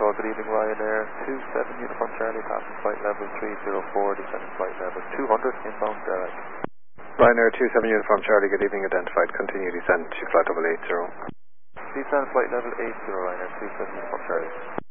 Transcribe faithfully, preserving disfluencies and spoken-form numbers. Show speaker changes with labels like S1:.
S1: call. Good evening, Ryanair two seven Uniform Charlie, passing flight level three zero four, descending flight level two hundred, inbound direct.
S2: Ryanair two seven Uniform Charlie, good evening, identified. Continue descent to flight level eight zero.
S1: Descend flight level eight zero, Ryanair two seven Uniform Charlie.